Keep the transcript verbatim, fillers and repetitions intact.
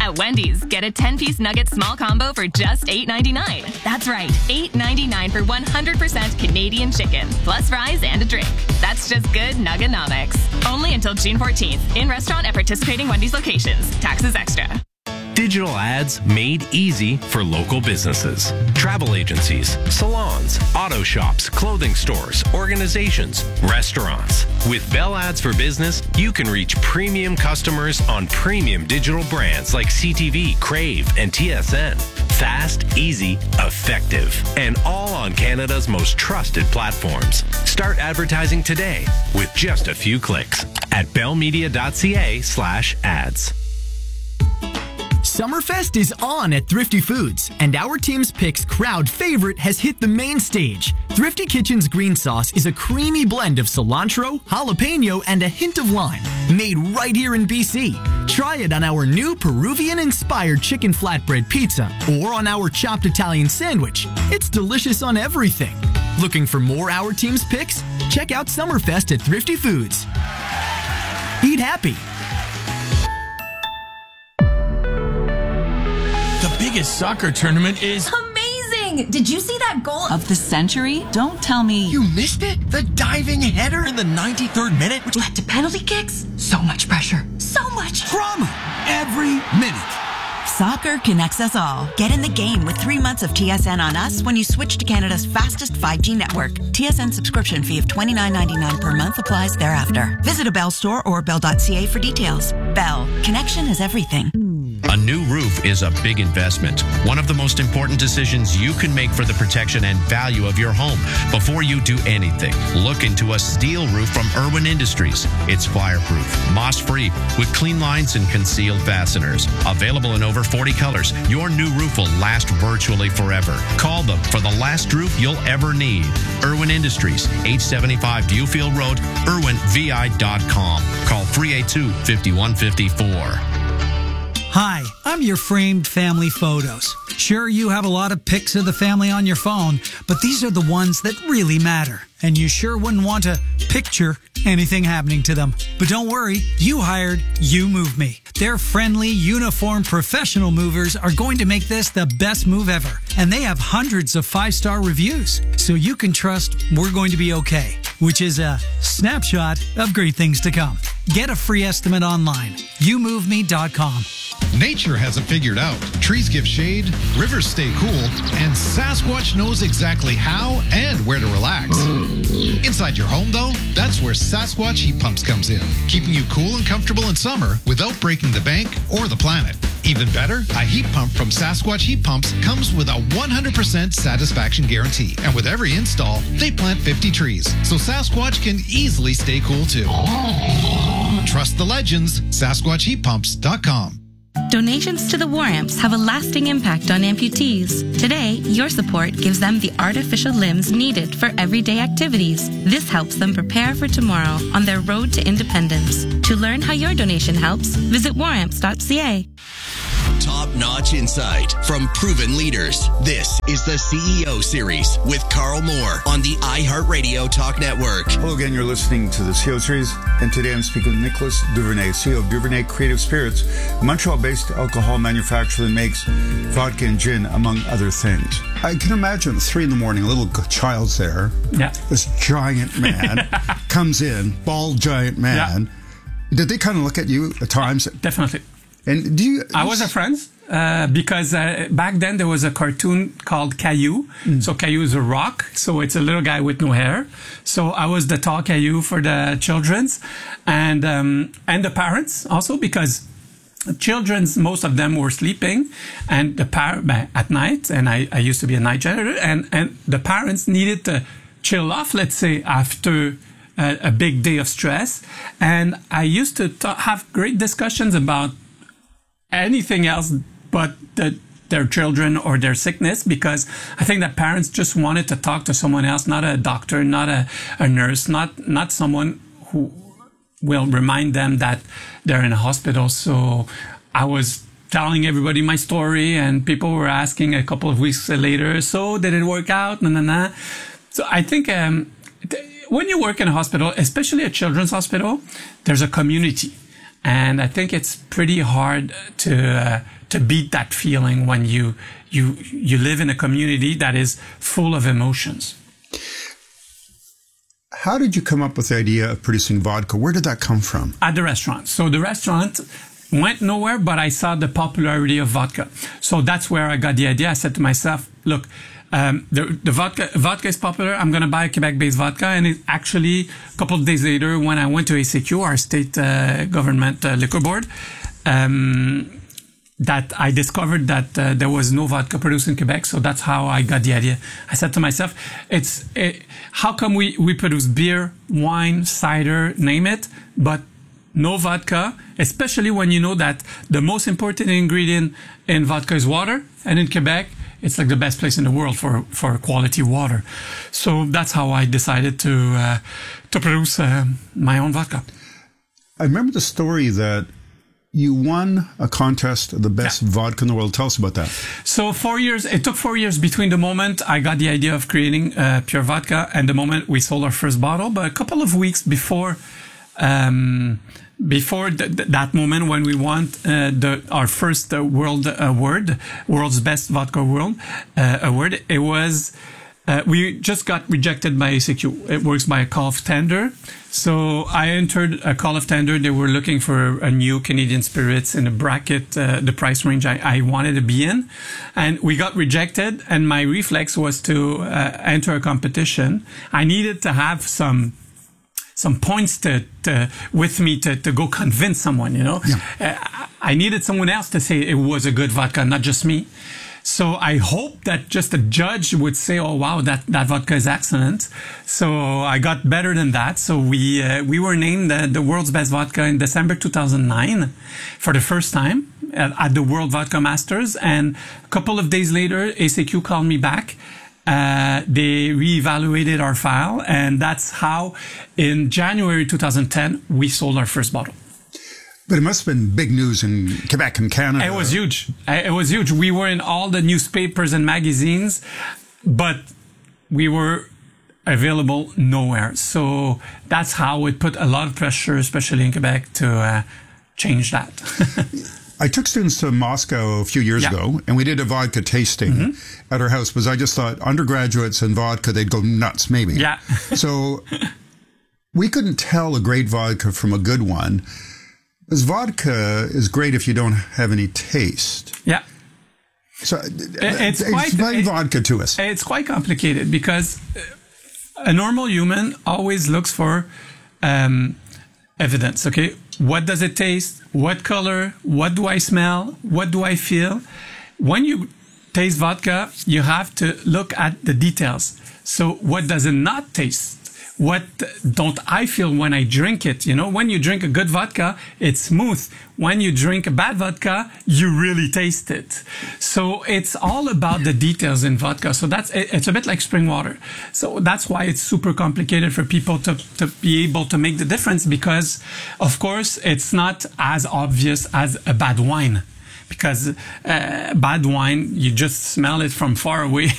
At Wendy's, get a ten-piece nugget small combo for just eight ninety-nine. That's right, eight ninety-nine for one hundred percent Canadian chicken, plus fries and a drink. That's just good Nuggonomics. Only until June fourteenth. In restaurant at participating Wendy's locations. Taxes extra. Digital ads made easy for local businesses. Travel agencies, salons, auto shops, clothing stores, organizations, restaurants. With Bell Ads for Business, you can reach premium customers on premium digital brands like C T V, Crave, and T S N. Fast, easy, effective, and all on Canada's most trusted platforms. Start advertising today with just a few clicks at bellmedia.ca slash ads. Summerfest is on at Thrifty Foods, and our team's picks crowd favorite has hit the main stage. Thrifty Kitchen's green sauce is a creamy blend of cilantro, jalapeno, and a hint of lime, made right here in B C. Try it on our new Peruvian-inspired chicken flatbread pizza or on our chopped Italian sandwich. It's delicious on everything. Looking for more our team's picks? Check out Summerfest at Thrifty Foods. Eat happy. The biggest soccer tournament is amazing! Did you see that goal of the century? Don't tell me you missed it. The diving header in the ninety-third minute, which led to penalty kicks. So much pressure, so much drama every minute. Soccer connects us all. Get in the game with three months of T S N on us when you switch to Canada's fastest five G network. T S N subscription fee of twenty-nine ninety-nine per month applies thereafter. Visit a Bell store or bell dot c a for details. Bell. Connection is everything. A new roof is a big investment. One of the most important decisions you can make for the protection and value of your home. Before you do anything, look into a steel roof from Irwin Industries. It's fireproof, moss-free, with clean lines and concealed fasteners. Available in over forty colors, your new roof will last virtually forever. Call them for the last roof you'll ever need. Irwin Industries, eight seventy-five Viewfield Road, irwin v i dot com. Call three eight two, five one five four. Hi, I'm your framed family photos. Sure, you have a lot of pics of the family on your phone, but these are the ones that really matter. And you sure wouldn't want to picture anything happening to them. But don't worry, you hired You Move Me. Their friendly, uniformed, professional movers are going to make this the best move ever. And they have hundreds of five-star reviews, so you can trust we're going to be okay, which is a snapshot of great things to come. Get a free estimate online, you move me dot com. Nature has it figured out. Trees give shade, rivers stay cool, and Sasquatch knows exactly how and where to relax. Inside your home, though, that's where Sasquatch Heat Pumps comes in, keeping you cool and comfortable in summer without breaking the bank or the planet. Even better, a heat pump from Sasquatch Heat Pumps comes with a one hundred percent satisfaction guarantee. And with every install, they plant fifty trees, so Sasquatch can easily stay cool too. Trust the legends, Sasquatch Heat Pumps dot com. Donations to the War Amps have a lasting impact on amputees. Today, your support gives them the artificial limbs needed for everyday activities. This helps them prepare for tomorrow on their road to independence. To learn how your donation helps, visit war amps dot c a. Top-notch insight from proven leaders. This is the C E O Series with Carl Moore on the iHeartRadio Talk Network. Hello again, you're listening to the C E O Series, and today I'm speaking with Nicolas Duvernay, C E O of Duvernay Creative Spirits, a Montreal-based alcohol manufacturer that makes vodka and gin, among other things. I can imagine at three in the morning, a little child's there. Yeah. This giant man comes in, bald giant man. Yeah. Did they kind of look at you at times? Definitely. And do you? I was a friend uh, because uh, back then there was a cartoon called Caillou. Mm. So Caillou is a rock. So it's a little guy with no hair. So I was the tall Caillou for the children's and um, and the parents also, because the children's, most of them were sleeping and the par- at night. And I, I used to be a night janitor, and, and the parents needed to chill off, let's say, after a, a big day of stress. And I used to ta- have great discussions about anything else but the, their children or their sickness, because I think that parents just wanted to talk to someone else, not a doctor, not a, a nurse, not not someone who will remind them that they're in a hospital. So I was telling everybody my story, and people were asking a couple of weeks later, so did it work out? Nah, nah, nah. So I think um, th- when you work in a hospital, especially a children's hospital, there's a community. And I think it's pretty hard to uh, to beat that feeling when you you you live in a community that is full of emotions. How did you come up with the idea of producing vodka? Where did that come from? At the restaurant. So the restaurant went nowhere, but I saw the popularity of vodka. So that's where I got the idea. I said to myself, look, um, the, the vodka, vodka is popular. I'm going to buy a Quebec-based vodka. And it actually, a couple of days later, when I went to A C Q, our state uh, government uh, liquor board, um, that I discovered that uh, there was no vodka produced in Quebec. So that's how I got the idea. I said to myself, it's it, how come we, we produce beer, wine, cider, name it, but no vodka, especially when you know that the most important ingredient in vodka is water. And in Quebec, it's like the best place in the world for, for quality water. So that's how I decided to, uh, to produce uh, my own vodka. I remember the story that you won a contest of the best yeah. vodka in the world. Tell us about that. So four years, it took four years between the moment I got the idea of creating uh, pure vodka and the moment we sold our first bottle. But a couple of weeks before, um, before th- th- that moment when we won uh, the, our first uh, world award, world's best vodka world uh, award, it was, uh, we just got rejected by A C Q. It works by a call of tender. So I entered a call of tender. They were looking for a new Canadian spirits in a bracket, uh, the price range I, I wanted to be in. And we got rejected. And my reflex was to uh, enter a competition. I needed to have some some points to, to with me to, to go convince someone, you know. Yeah. Uh, I needed someone else to say it was a good vodka, not just me. So I hope that just a judge would say, "Oh wow, that, that vodka is excellent." So I got better than that. So we uh, we were named the, the world's best vodka in December two thousand nine for the first time at, at the World Vodka Masters. And a couple of days later, A C Q called me back. Uh, they reevaluated our file, and that's how in January two thousand ten we sold our first bottle. But it must have been big news in Quebec and Canada. It was huge. It was huge. We were in all the newspapers and magazines, but we were available nowhere. So that's how it put a lot of pressure, especially in Quebec, to uh, change that. I took students to Moscow a few years yeah. ago, and we did a vodka tasting mm-hmm. at our house, because I just thought undergraduates and vodka, they'd go nuts, maybe. Yeah. So we couldn't tell a great vodka from a good one. Because vodka is great if you don't have any taste. Yeah. So it's explain quite, it, vodka to us. It's quite complicated because a normal human always looks for um, evidence. Okay, what does it taste? What color? What do I smell? What do I feel? When you taste vodka, you have to look at the details. So what does it not taste? What don't I feel when I drink it? You know, when you drink a good vodka, it's smooth. When you drink a bad vodka, you really taste it. So it's all about the details in vodka. So that's, it's a bit like spring water. So that's why it's super complicated for people to, to be able to make the difference, because of course it's not as obvious as a bad wine. Because uh, bad wine, you just smell it from far away